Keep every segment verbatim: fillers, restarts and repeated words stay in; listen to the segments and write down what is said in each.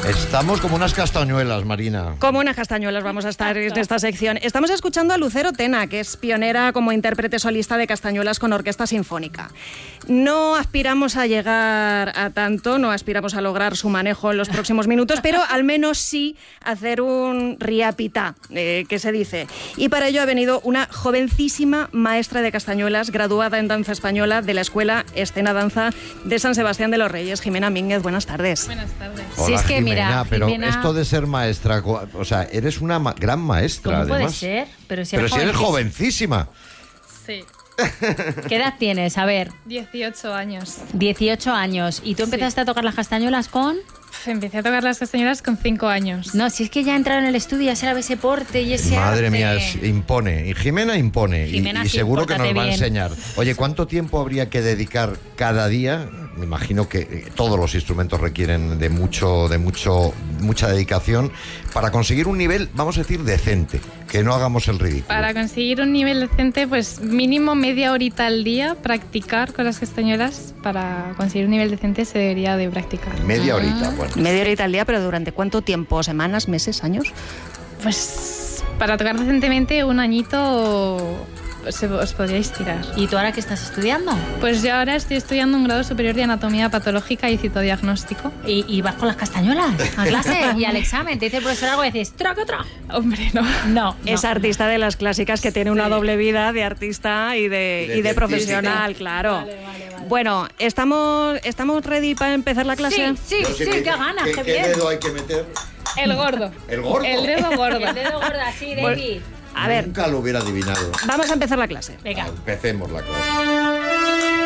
Estamos como unas castañuelas, Marina. Como unas castañuelas vamos a estar en esta sección. Estamos escuchando a Lucero Tena, que es pionera como intérprete solista de castañuelas con orquesta sinfónica. No aspiramos a llegar a tanto, no aspiramos a lograr su manejo en los próximos minutos, pero al menos sí hacer un riapitá, eh, que se dice. Y para ello ha venido una jovencísima maestra de castañuelas, graduada en danza española de la Escuela Escena Danza de San Sebastián de los Reyes. Jimena Mínguez, buenas tardes. Buenas tardes. Hola, Sí, es que Jimena, mira, pero Jimena... esto de ser maestra, o sea, eres una ma- gran maestra, ¿Cómo además. puede ser? Pero si Pero eres si eres jovencísima. jovencísima. Sí, ¿Qué edad tienes? A ver, dieciocho años. dieciocho años. ¿Y tú empezaste a tocar las castañuelas con...? Empecé a tocar las castañuelas con cinco años. No, si es que ya entraron en el estudio, ya se sabe ese porte y ese Madre arte. mía, es- impone. Y Jimena impone. Y- Jimena, y, sí, seguro que nos pórtate va a bien. enseñar. Oye, ¿cuánto tiempo habría que dedicar cada día? Me imagino que eh, todos los instrumentos requieren de mucho, de mucho, mucha dedicación para conseguir un nivel, vamos a decir, decente. Que no hagamos el ridículo. Para conseguir un nivel decente, pues mínimo media horita al día practicar con las castañuelas. Para conseguir un nivel decente se debería de practicar. Media horita, bueno. Media horita al día, pero ¿durante cuánto tiempo? ¿Semanas, meses, años? Pues para tocar decentemente un añito se, os podríais tirar. ¿Y tú ahora qué estás estudiando? Pues yo ahora estoy estudiando un grado superior de anatomía patológica y citodiagnóstico. ¿Y, y vas con las castañuelas a clase y al examen? ¿Te dice el profesor algo y dices, traca, traca? Hombre, no. No, Es no. artista de las clásicas que tiene una Sí. doble vida de artista y de, Y de y de científica. profesional, claro. Bueno, ¿estamos, ¿estamos ready para empezar la clase? Sí, sí, sí, qué ganas, qué, ¿Qué bien. dedo hay que meter? El gordo. ¿El gordo? El dedo gordo. El dedo gordo así, David. A ver, Nunca lo hubiera adivinado. vamos a empezar la clase. Venga. Empecemos la clase.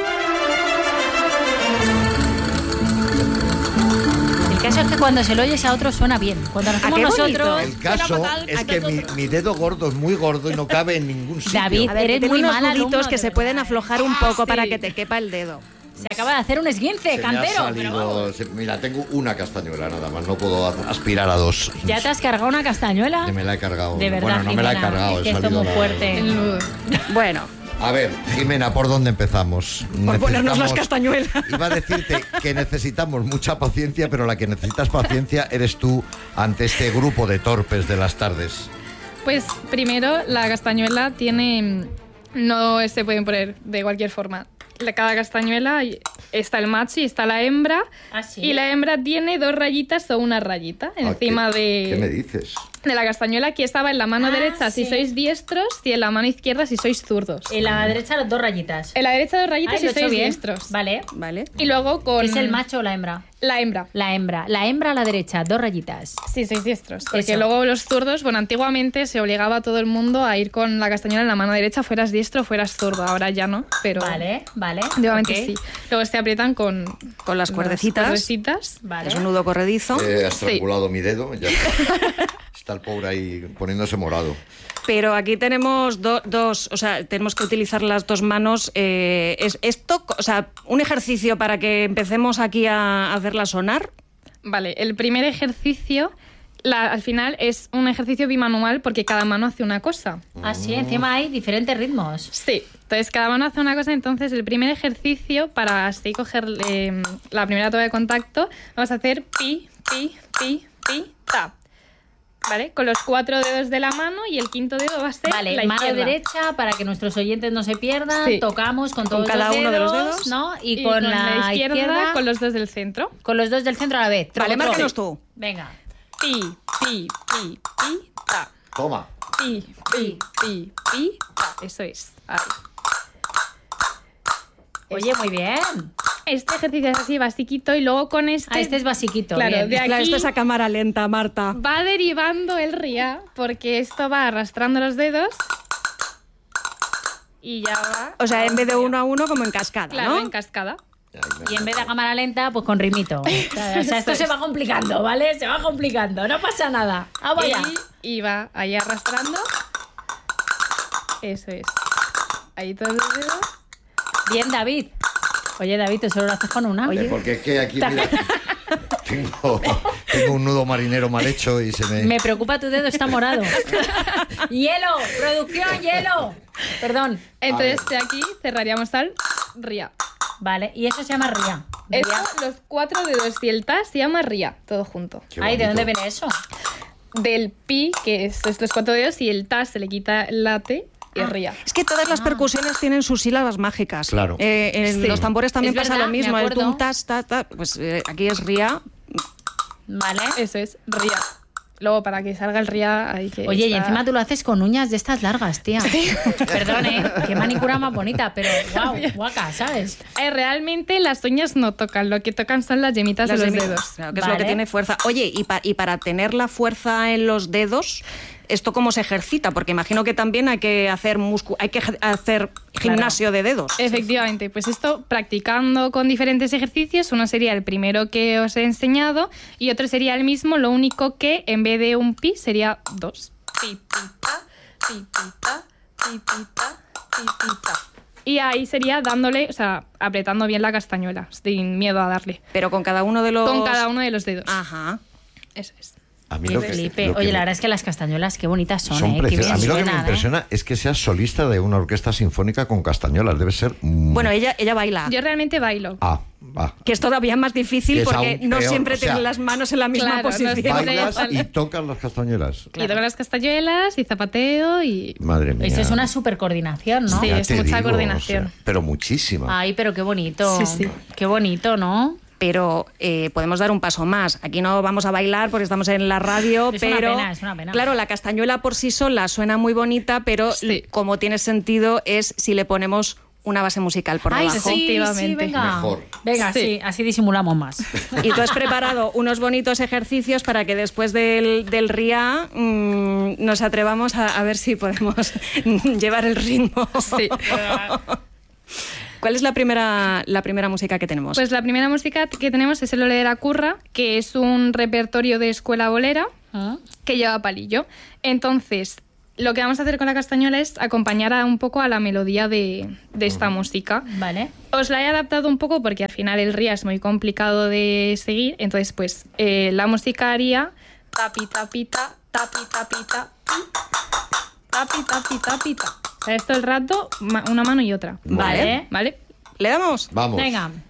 El caso es que cuando se lo oyes a otro suena bien. Cuando lo hacemos qué nosotros... bonito? El caso es que mi, mi dedo gordo es muy gordo y no cabe en ningún sitio. David, A ver, Eres que tiene muy unos mal alumno, nuditos que de se pueden verdad, aflojar un ¿eh? poco Ah, para sí. que te quepa el dedo. Se acaba de hacer un esguince, Se me ha cantero. pero salido- vamos. se- mira, tengo una castañuela nada más, no puedo a- aspirar a dos. ¿Ya te has cargado una castañuela? Que me la he cargado. De verdad, bueno, no me la he Jimena, cargado, es he que esto salido muy la- fuerte. El nudo. Bueno, A ver, Jimena, ¿por dónde empezamos? por ponernos las Necesitamos- castañuelas. Iba a decirte que necesitamos mucha paciencia, pero la que necesitas paciencia eres tú ante este grupo de torpes de las tardes. Pues primero, la castañuela tiene... No se pueden poner de cualquier forma. La- Cada castañuela está el macho y está la hembra. ¿Ah, sí? Y la hembra tiene dos rayitas o una rayita Ah, encima ¿qué- ¿Qué me de, dices? de la castañuela, que estaba en la mano Ah, derecha sí. si sois diestros y en la mano izquierda si sois zurdos. En la derecha las dos rayitas. En la derecha dos rayitas Ay, si lo he hecho sois bien. diestros. Vale. ¿Vale? Y luego con... ¿Es el macho o la hembra? La hembra. La hembra. La hembra a la derecha, dos rayitas. Sí, sois diestros. Porque Eso. luego los zurdos, bueno, antiguamente se obligaba a todo el mundo a ir con la castañuela en la mano derecha, fueras diestro o fueras zurdo. Ahora ya no, pero Vale, vale. antiguamente ok. sí. Luego se aprietan con, Con las cuerdecitas. cuerdecitas. Vale. Es un nudo corredizo. He estrangulado mi dedo. Ya. Está el pobre ahí poniéndose morado. Pero aquí tenemos do- dos, o sea, tenemos que utilizar las dos manos. Eh, es esto, o sea, un ejercicio para que empecemos aquí a hacerla sonar. Vale, el primer ejercicio, la- al final, es un ejercicio bimanual porque cada mano hace una cosa. Ah, sí, encima hay diferentes ritmos. Sí, entonces cada mano hace una cosa, entonces el primer ejercicio, para así coger eh, la primera toma de contacto, vamos a hacer pi, pi, pi, pi, ta. ¿Vale? Con los cuatro dedos de la mano y el quinto dedo va a ser Vale, la mano izquierda. derecha, para que nuestros oyentes no se pierdan, Sí. tocamos con todos cada los uno de los dedos, dedos. ¿no? Y, Y con, la, izquierda, con los dos del centro. con los dos del centro a la vez. Vale, Troco, márcanos troco. tú. Venga. Pi, pi, pi, pi, ta. Toma. Pi, pi, pi, pi, ta. Eso es. Ahí. Oye, muy bien. Este ejercicio es así basiquito y luego con este... Ah, este es basiquito. Claro, bien. de aquí- Claro, esto es a cámara lenta, Marta. va derivando el ría, porque esto va arrastrando los dedos y ya va... O sea, en vez de a un uno a uno, como en cascada, Claro, ¿no? en cascada. Y en vez de a cámara lenta, pues con ritmito. O sea, o sea, esto se va complicando, ¿vale? Se va complicando, no pasa nada. Ah, vaya. Y, y va ahí arrastrando. Eso es. Ahí todos los dedos. Bien, David. Oye, David, tú solo lo haces con una. Eh, Porque es que aquí, mira, tengo, tengo un nudo marinero mal hecho y se me... Me preocupa tu dedo, está morado. ¡Hielo! ¡Producción, hielo! Perdón. Entonces de aquí cerraríamos al ría. Vale, y eso se llama ría. Esto, los cuatro dedos y el ta se llama ría, todo junto. Qué Ay, ¿de bonito. dónde viene eso? Del pi, que es estos cuatro dedos, y el ta se le quita la te y ría. Es que todas las percusiones tienen sus sílabas mágicas. Claro. Eh, en Sí. los tambores también Es pasa verdad, lo me mismo. El acuerdo. tum, tas, ta, ta. Pues eh, aquí es ría. Vale. Eso es, ría. Luego, para que salga el ría hay que... Oye, y estar- encima tú lo haces con uñas de estas largas, tía. Perdón, ¿eh? Qué manicura más bonita, pero wow, guaca, ¿sabes? Eh, realmente las uñas no tocan, lo que tocan son las yemitas Las de los de mi- dedos. Claro, que es lo que Vale. tiene fuerza. Oye, y, pa- y para tener la fuerza en los dedos, ¿esto cómo se ejercita? Porque imagino que también hay que hacer muscu hay que ejer- hacer gimnasio de dedos. Efectivamente, pues esto practicando con diferentes ejercicios, uno sería el primero que os he enseñado y otro sería el mismo, lo único que en vez de un pi sería dos. Pi, pi, ta, pi, pi, ta, pi, pi, ta, pi, pi, ta. Y ahí sería dándole, o sea, apretando bien la castañuela, sin miedo a darle. Pero con cada uno de los... Con cada uno de los dedos. Ajá. Eso es. A mí Qué lo que, flipe. lo que Oye, me- la verdad es que las castañuelas, qué bonitas son, son ¿eh? Qué preciosas. bien A mí lo que me suenan, ¿eh? impresiona es que seas solista de una orquesta sinfónica con castañuelas. Debe ser... mm, Bueno, ella, ella baila. Yo realmente bailo. Ah, va. Que es todavía más difícil Que es porque aún no peor, siempre o sea, tienen las manos en la misma claro, no posición. siempre- Bailas Vale. y tocas las castañuelas. Y toco las castañuelas y zapateo y... Madre mía. Eso es una super coordinación, ¿no? Sí. Ya es te mucha digo, coordinación. o sea, pero muchísima. Ay, pero qué bonito. Sí, sí. Qué bonito, ¿no? Pero eh, podemos dar un paso más. Aquí no vamos a bailar porque estamos en la radio, Es una pero pena, es una pena. claro, la castañuela por sí sola suena muy bonita, pero Sí. l- como tiene sentido es si le ponemos una base musical por Ay, debajo. sí, sí, Efectivamente. venga. Mejor. Venga, sí. Sí. así disimulamos más. Y tú has preparado unos bonitos ejercicios para que después del, del R I A mmm, nos atrevamos a, a ver si podemos llevar el ritmo. Sí. ¿Cuál es la primera, la primera música que tenemos? Pues la primera música que tenemos es el Ole de la Curra, que es un repertorio de escuela bolera ¿Ah? que lleva palillo. Entonces, lo que vamos a hacer con la castañuela es acompañar a un poco a la melodía de, de esta música. Vale. Os la he adaptado un poco porque al final el ría es muy complicado de seguir. Entonces, pues eh, la música haría tapi tapita, tapi tapita, tapi tapi tapita. O sea, esto el rato, ma- una mano y otra. Muy Vale. bien. ¿Vale? ¿Le damos? Vamos. Venga.